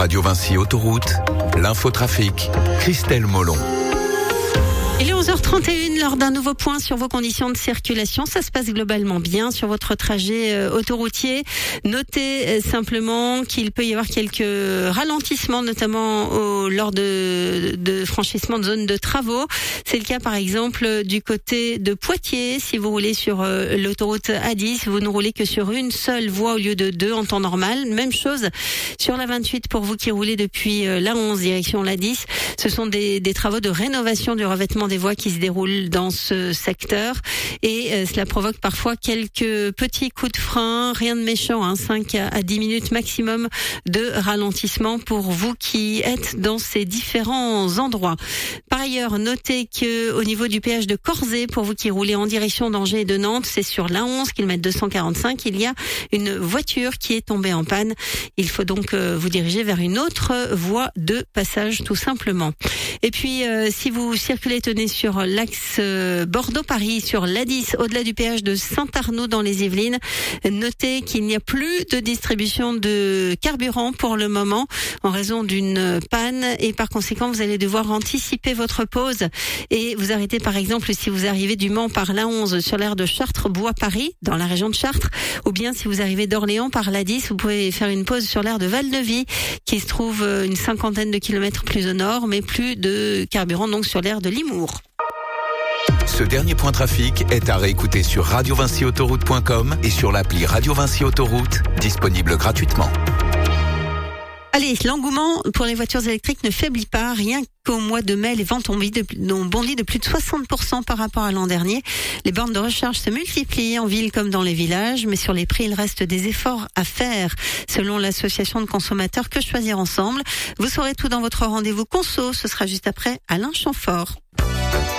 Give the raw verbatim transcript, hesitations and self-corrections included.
Radio Vinci Autoroute, l'infotrafic, Christelle Molon. Il est onze heures trente et une, lors d'un nouveau point sur vos conditions de circulation. Ça se passe globalement bien sur votre trajet euh, autoroutier. Notez euh, simplement qu'il peut y avoir quelques ralentissements, notamment au, lors de, de franchissement de zones de travaux. C'est le cas par exemple du côté de Poitiers. Si vous roulez sur euh, l'autoroute A dix, vous ne roulez que sur une seule voie au lieu de deux en temps normal. Même chose sur la vingt-huit pour vous qui roulez depuis euh, la onze direction la dix. Ce sont des, des travaux de rénovation du revêtement des voies qui se déroulent dans ce secteur et euh, cela provoque parfois quelques petits coups de frein, rien de méchant, hein, cinq à dix minutes maximum de ralentissement pour vous qui êtes dans ces différents endroits. Par ailleurs, notez que au niveau du péage de Corzet, pour vous qui roulez en direction d'Angers et de Nantes, c'est sur l'A onze, kilomètre deux cent quarante-cinq, il y a une voiture qui est tombée en panne. Il faut donc euh, vous diriger vers une autre voie de passage tout simplement. Et puis, euh, si vous circulez, tenez sur l'axe euh, Bordeaux-Paris, sur l'A dix, au-delà du péage de Saint-Arnaud dans les Yvelines, notez qu'il n'y a plus de distribution de carburant pour le moment en raison d'une panne et par conséquent, vous allez devoir anticiper votre pause et vous arrêter par exemple si vous arrivez du Mans par l'A onze sur l'aire de Chartres-Bois-Paris, dans la région de Chartres, ou bien si vous arrivez d'Orléans par l'A dix, vous pouvez faire une pause sur l'aire de Val-de-Vie qui se trouve une cinquantaine de kilomètres plus au nord, mais plus de carburant donc sur l'aire de Limours. Ce dernier point trafic est à réécouter sur radio vinci autoroute point com et sur l'appli Radio Vinci Autoroute, disponible gratuitement. Allez, l'engouement pour les voitures électriques ne faiblit pas, rien qu'au mois de mai, les ventes ont bondi de, ont bondi de plus de soixante pour cent par rapport à l'an dernier. Les bornes de recharge se multiplient en ville comme dans les villages, mais sur les prix, il reste des efforts à faire. Selon l'association de consommateurs Que Choisir Ensemble, vous saurez tout dans votre rendez-vous conso, ce sera juste après Alain Chamfort.